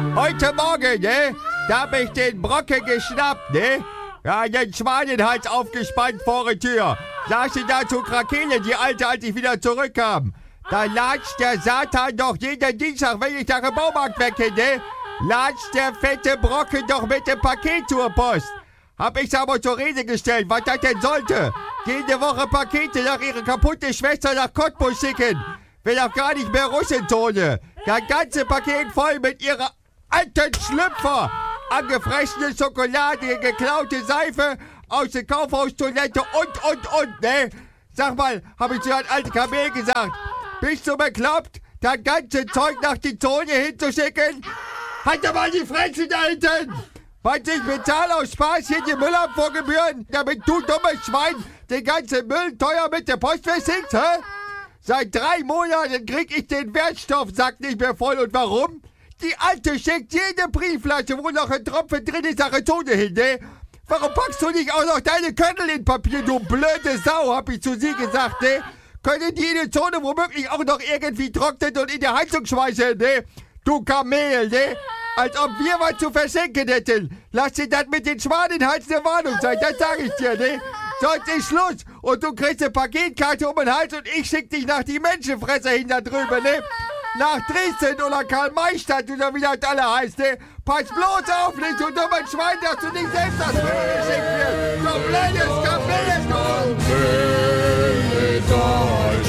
Heute Morgen, ne? Da hab ich den Brocken geschnappt, ne? Ja, den Schwanenhals aufgespannt vor der Tür. Saß sie da zu Krakele, die Alte, als ich wieder zurückkam. Da latscht der Satan doch jeden Dienstag, wenn ich nach dem Baumarkt wecke, ne? Latscht der fette Brocken doch mit dem Paket zur Post. Hab ich's aber zur Rede gestellt, was das denn sollte. Jede Woche Pakete nach ihrer kaputten Schwester nach Cottbus schicken. Will auch gar nicht mehr Russenzone. Das ganze Paket voll mit ihrer alten Schlüpfer. Angefressene Schokolade, geklaute Seife aus der Kaufhaustoilette und, ne? Sag mal, hab ich zu einem alten Kamel gesagt, bist du bekloppt, das ganze Zeug nach die Zone hinzuschicken? Halt doch mal die Fresse da hinten! Was ich bezahle aus Spaß hier die Müllabfuhrgebühren, damit du, dummes Schwein, den ganzen Müll teuer mit der Post versinkst, hä? Seit 3 Monaten krieg ich den Wertstoffsack nicht mehr voll. Und warum? Die Alte schickt jede Briefflasche, wo noch ein Tropfen drin ist, nach der Zone hin, ne? Warum packst du nicht auch noch deine Köttel in Papier, du blöde Sau, hab ich zu sie gesagt, ne? Können die in der Zone womöglich auch noch irgendwie trocknen und in die Heizung schmeißen, ne? Du Kamel, ne? Als ob wir was zu verschenken hätten. Lass dir das mit den Schwanenhals eine Warnung sein, das sag ich dir, ne? Sonst ist Schluss und du kriegst eine Paketkarte um den Hals und ich schick dich nach die Menschenfresser hin da drüben, ne? Nach Dresden oder Karl-May-Stadt oder wie das alle heißt, ne? Pass bloß auf, nicht, du dummer Schwein, dass du nicht selbst das Müll geschickt wirst. Du blödes Kamel, du!